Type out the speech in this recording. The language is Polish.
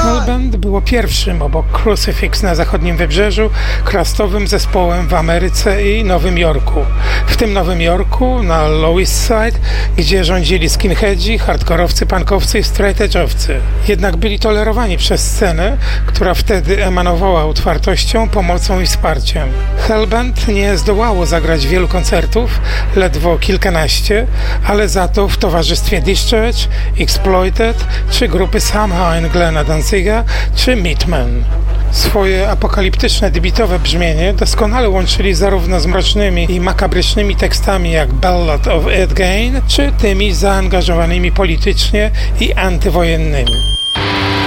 Hellbent było pierwszym obok Crucifix na zachodnim wybrzeżu crustowym zespołem w Ameryce i Nowym Jorku. W tym Nowym Jorku, na Lower East Side, gdzie rządzili skinheadzi, hardkorowcy, punkowcy i straight edge'owcy. Jednak byli tolerowani przez scenę, która wtedy emanowała otwartością, pomocą i wsparciem. Hellbent nie zdołało zagrać wielu koncertów, ledwo kilkanaście, ale za to w towarzystwie Discharge, Exploited, czy grupy Somehow Glena Danziga, czy Meatmen. Swoje apokaliptyczne, debitowe brzmienie doskonale łączyli zarówno z mrocznymi i makabrycznymi tekstami jak Ballad of Ed Gein, czy tymi zaangażowanymi politycznie i antywojennymi.